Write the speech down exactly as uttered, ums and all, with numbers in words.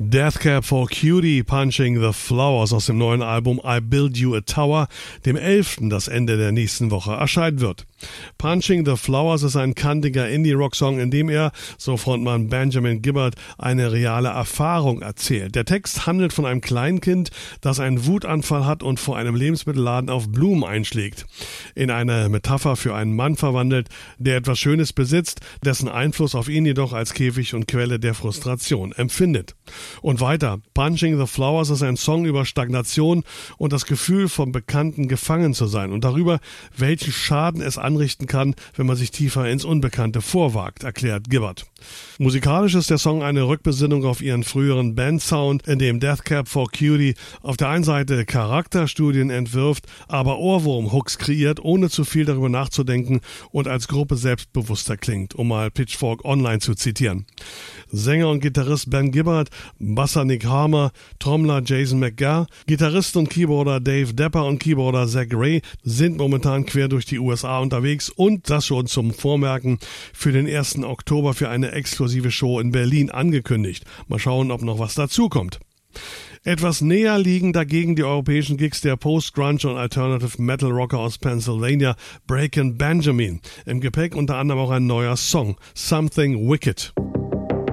Death Cab for Cutie, Punching the Flowers aus dem neuen Album I Build You a Tower, dem elften, das Ende der nächsten Woche erscheinen wird. Punching the Flowers ist ein kantiger Indie-Rock-Song, in dem er, so Frontmann Benjamin Gibbard, eine reale Erfahrung erzählt. Der Text handelt von einem Kleinkind, das einen Wutanfall hat und vor einem Lebensmittelladen auf Blumen einschlägt. In eine Metapher für einen Mann verwandelt, der etwas Schönes besitzt, dessen Einfluss auf ihn jedoch als Käfig und Quelle der Frustration empfindet. Und weiter, Punching the Flowers ist ein Song über Stagnation und das Gefühl, vom Bekannten gefangen zu sein und darüber, welchen Schaden es anrichten kann, wenn man sich tiefer ins Unbekannte vorwagt, erklärt Gibbard. Musikalisch ist der Song eine Rückbesinnung auf ihren früheren Bandsound, in dem Death Cab for Cutie auf der einen Seite Charakterstudien entwirft, aber Ohrwurm-Hooks kreiert, ohne zu viel darüber nachzudenken und als Gruppe selbstbewusster klingt, um mal Pitchfork Online zu zitieren. Sänger und Gitarrist Ben Gibbard, Basser Nick Harmer, Trommler Jason McGarr, Gitarrist und Keyboarder Dave Depper und Keyboarder Zach Ray sind momentan quer durch die U S A unterwegs und das schon zum Vormerken für den ersten Oktober für eine exklusive Show in Berlin angekündigt. Mal schauen, ob noch was dazukommt. Etwas näher liegen dagegen die europäischen Gigs der Post-Grunge und Alternative Metal Rocker aus Pennsylvania, Breakin' Benjamin. Im Gepäck unter anderem auch ein neuer Song, Something Wicked.